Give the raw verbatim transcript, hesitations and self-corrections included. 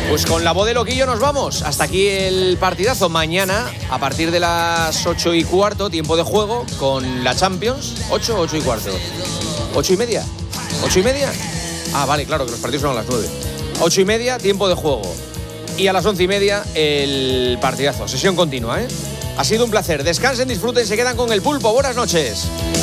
Pues con la voz de Loquillo nos vamos. Hasta aquí el partidazo. Mañana, a partir de las ocho y cuarto, tiempo de juego con la Champions. ¿ocho, ocho y cuarto? ¿ocho y media? ¿ocho y media? Ah, vale, claro, que los partidos son a las nueve. ocho y media, tiempo de juego. Y a las once y media, el partidazo. Sesión continua, ¿eh? Ha sido un placer. Descansen, disfruten, se quedan con el Pulpo. Buenas noches.